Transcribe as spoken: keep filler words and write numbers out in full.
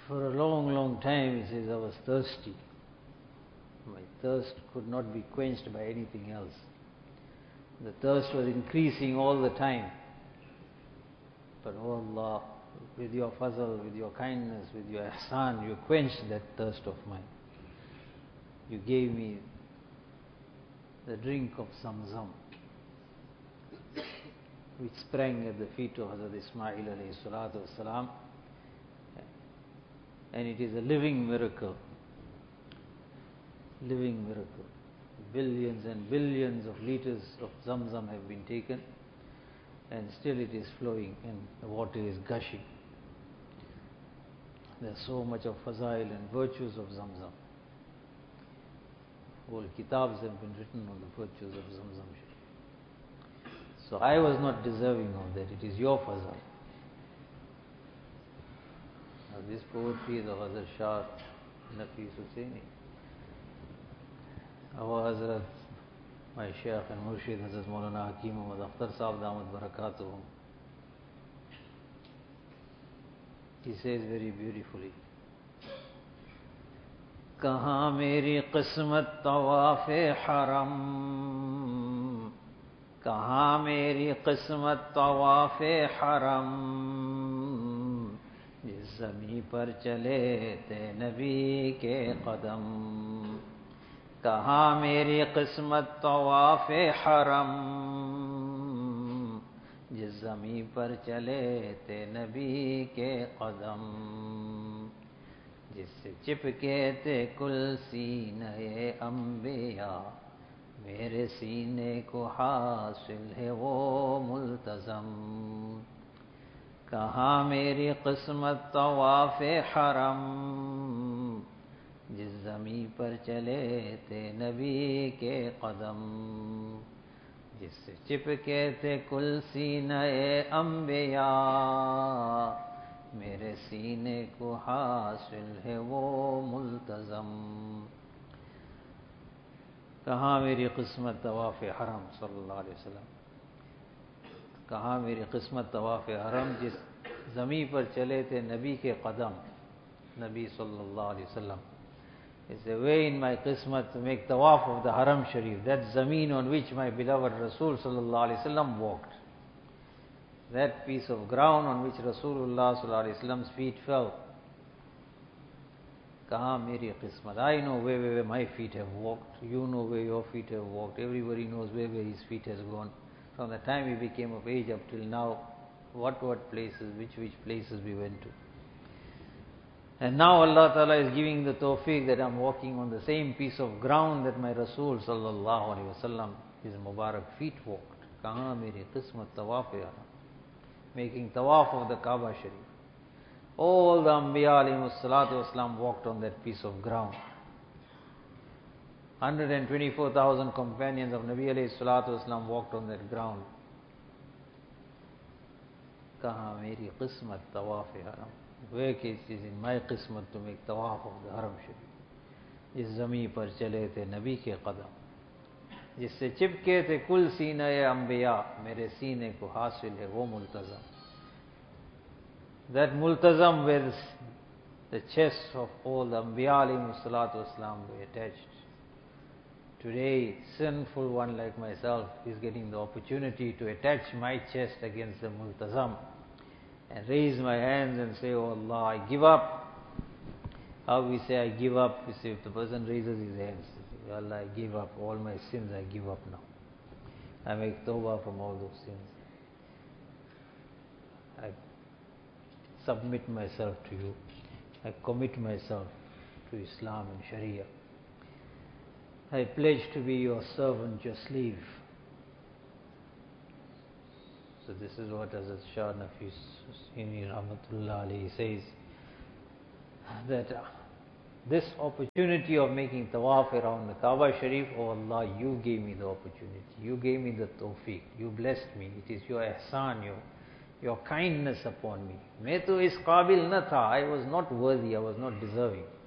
For a long, long time, he says, I was thirsty. My thirst could not be quenched by anything else. The thirst was increasing all the time. But oh Allah, with your fazl, with your kindness, with your ihsan, you quenched that thirst of mine. You gave me the drink of Zamzam, which sprang at the feet of Hazrat Ismail alayhi salatu wasalam. And it is a living miracle. Living miracle. Billions and billions of liters of Zamzam have been taken, and still it is flowing and the water is gushing. There's so much of fazail and virtues of Zamzam. Whole kitabs have been written on the virtues of Zamzam Sharif. So I was not deserving of that. It is your fazal. Now this poetry is of Hazrat Shah Nafis Hussaini. Our Hazrat, my Shaykh and Murshid Hazrat Maulana Hakim Muhammad Akhtar Sahib Damat Barakatuhum. He says very beautifully, कहाँ मेरी किस्मत तवाफ़े हरम, कहाँ मेरी किस्मत तवाफ़े हरम, जिस ज़मीं पर चले थे नबी के कदम, कहाँ मेरी किस्मत तवाफ़े हरम, जिस ज़मीं पर चले थे नबी के कदम, जिससे चिपके थे कुल सीने अंबिया, मेरे सीने को हासिल है वो मुल्तज़म, कहाँ मेरी किस्मत तवाफ़े हरम, जिस ज़मीं पर चले थे नबी के कदम, जिससे चिपके थे कुल सीने अंबिया, मेरे सीने को हासिल है वो मुल्तज़म, कहाँ मेरी किस्मत तवाफ़े हरम सल्लल्लाहु अलैहि वसल्लम, कहाँ मेरी किस्मत तवाफ़े हरम, जिस ज़मीं पर चले थे नबी के कदम, नबी सल्लल्लाहु अलैहि वसल्लम. It's a way in my qismat to make tawaf of the Haram Sharif, that zameen on which my beloved Rasul sallallahu alaihi wasallam walked. That piece of ground on which Rasulullah sallallahu alaihi wasallam's feet fell. Kaha meri qismat. I know where, where, where my feet have walked. You know where your feet have walked. Everybody knows where, where his feet has gone. From the time we became of age up till now, what, what places, which, which places we went to. And now Allah Ta'ala is giving the tawfiq that I'm walking on the same piece of ground that my Rasul sallallahu alaihi wasallam, his Mubarak feet walked. Kaha meri qismat tawaf ya, making tawaf of the Kaaba Sharif. All the Anbiya alayhi salatu wasalam walked on that piece of ground. one hundred twenty-four thousand companions of Nabi alayhi salatu wasalam walked on that ground. Kaha meri qismat tawaf ya. Where it is in my qismat to make tawaf of the Haram Sharif. Is zami par chale the Nabi ke qadam, jisse chipke the kul sinaye anbiya, mere sine ko hasil hai wo multazam. That multazam where the chests of all the Anbiya alayhi salatu wasalam were attached. Today, sinful one like myself is getting the opportunity to attach my chest against the multazam and raise my hands and say, oh Allah, I give up. How we say I give up? We say if the person raises his hands, Allah, I give up. All my sins I give up now. I make tawbah from all those sins. I submit myself to you. I commit myself to Islam and Sharia. I pledge to be your servant, your slave. So this is what Hazrat Shah Nafis Hussaini Rahmatullah alayhi says, that uh, this opportunity of making tawaf around the Kaaba Sharif, oh Allah, you gave me the opportunity, you gave me the tawfiq, you blessed me, it is your ihsan, your, your kindness upon me. Main to is qabil na tha, I was not worthy, I was not deserving.